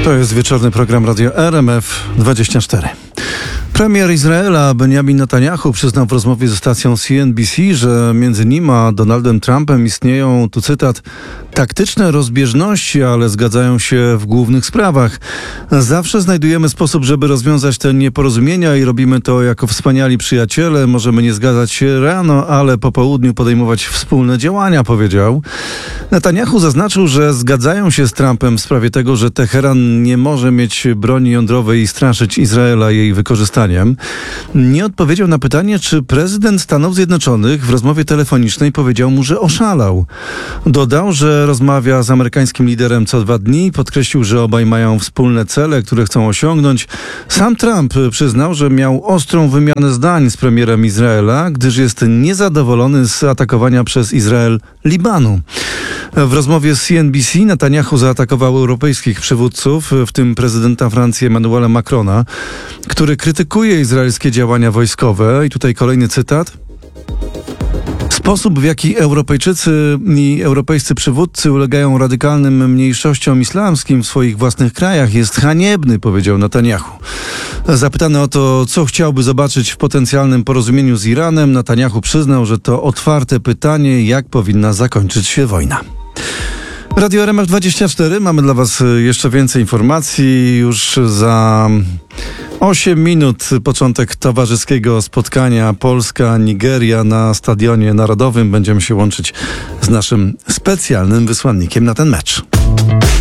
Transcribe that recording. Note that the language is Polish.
To jest wieczorny program Radio RMF24. Premier Izraela Benjamin Netanyahu przyznał w rozmowie ze stacją CNBC, że między nim a Donaldem Trumpem istnieją, tu cytat, taktyczne rozbieżności, ale zgadzają się w głównych sprawach. Zawsze znajdujemy sposób, żeby rozwiązać te nieporozumienia i robimy to jako wspaniali przyjaciele. Możemy nie zgadzać się rano, ale po południu podejmować wspólne działania, powiedział. Netanyahu zaznaczył, że zgadzają się z Trumpem w sprawie tego, że Teheran nie może mieć broni jądrowej i straszyć Izraela jej wykorzystaniem. Nie odpowiedział na pytanie, czy prezydent Stanów Zjednoczonych w rozmowie telefonicznej powiedział mu, że oszalał. Dodał, że rozmawia z amerykańskim liderem co 2 dni. Podkreślił, że obaj mają wspólne cele, które chcą osiągnąć. Sam Trump przyznał, że miał ostrą wymianę zdań z premierem Izraela, gdyż jest niezadowolony z atakowania przez Izrael Libanu. W rozmowie z CNBC Netanyahu zaatakował europejskich przywódców, w tym prezydenta Francji Emmanuela Macrona, który krytykuje izraelskie działania wojskowe. I tutaj kolejny cytat. Sposób, w jaki Europejczycy i europejscy przywódcy ulegają radykalnym mniejszościom islamskim w swoich własnych krajach, jest haniebny, powiedział Netanyahu. Zapytany o to, co chciałby zobaczyć w potencjalnym porozumieniu z Iranem, Netanyahu przyznał, że to otwarte pytanie, jak powinna zakończyć się wojna. Radio RMF24, mamy dla Was jeszcze więcej informacji. Już za 8 minut początek towarzyskiego spotkania Polska-Nigeria na Stadionie Narodowym. Będziemy się łączyć z naszym specjalnym wysłannikiem na ten mecz.